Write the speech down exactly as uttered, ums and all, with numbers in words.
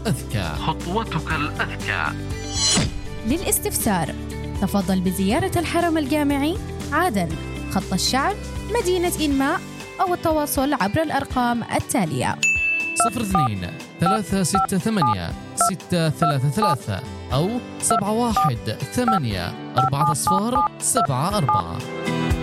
الأذكى. خطوتك الأذكى. للاستفسار تفضل بزيارة الحرم الجامعي، عدن، خط الشعب، مدينة إنماء، أو التواصل عبر الأرقام التالية: صفر اثنين ثلاثة ستة ثمانية ستة ثلاثة ثلاثة أو سبعة واحد ثمانية أربعة صفار سبعة أربعة.